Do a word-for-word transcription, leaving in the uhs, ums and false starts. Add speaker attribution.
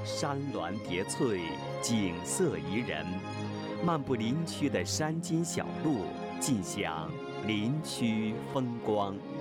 Speaker 1: 山峦叠翠，景色宜人。漫步林区的山间小路，尽享林区风光。